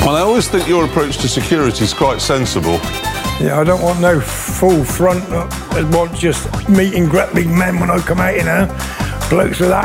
Well, I always think your approach to security is quite sensible. Yeah, I don't want no full front. I want just meeting grappling men when I come out, you know. Blokes with